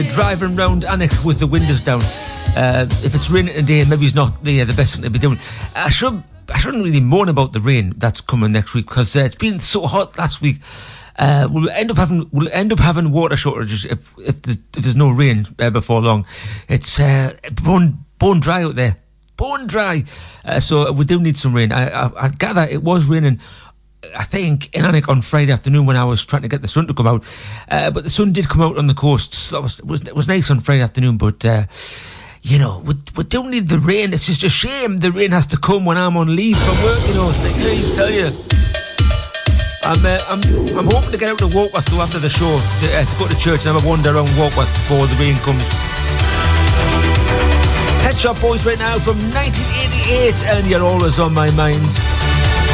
Driving round Alnwick with the windows down. If it's raining today, maybe it's not the best thing to be doing. I shouldn't really moan about the rain that's coming next week, because it's been so hot last week. We'll end up having water shortages if there's no rain before long. It's bone dry out there, bone dry. So we do need some rain. I gather it was raining, I think, in Alnwick on Friday afternoon when I was trying to get the sun to come out. But the sun did come out on the coast. So it was nice on Friday afternoon, but we do need the rain. It's just a shame the rain has to come when I'm on leave from work, I tell you. I'm hoping to get out to Warkworth though after the show, to go to church and have a wander around Warkworth before the rain comes. Pet Shop Boys right now from 1988, and You're Always on My Mind.